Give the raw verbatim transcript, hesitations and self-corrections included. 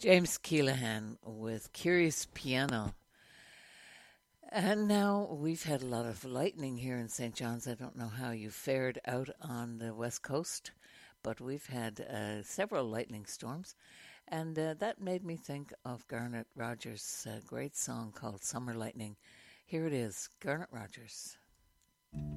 James Keelahan with Curious Piano. And now we've had a lot of lightning here in Saint John's. I don't know how you fared out on the west coast, but we've had uh, several lightning storms. And uh, that made me think of Garnet Rogers' uh, great song called Summer Lightning. Here it is, Garnet Rogers.